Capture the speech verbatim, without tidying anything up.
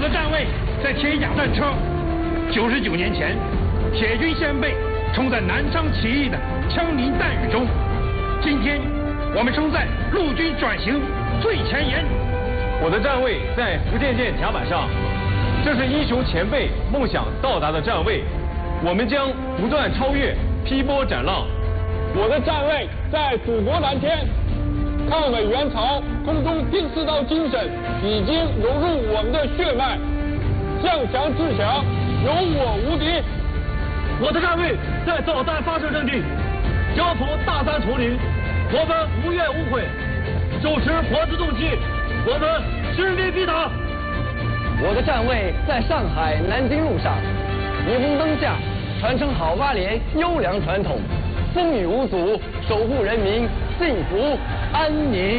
的站位在铁甲战车。九十九年前，铁军先辈冲在南昌起义的枪林弹雨中。今天，我们冲在陆军转型最前沿。 我的站位在福建舰甲板上，这是英雄前辈梦想到达的站位。我们将不断超越，劈波斩浪。 我的站位在祖国蓝天，抗美援朝空中钉四刀精神已经融入我们的血脉，向强制强，有我无敌。 我的站位在导弹发射阵地，交错大山丛林，我们无怨无悔，手持活自动机，我们势力必达。 我的站位在上海南京路上，霓虹灯下传承好八连优良传统，风雨无阻，守护人民幸福安宁。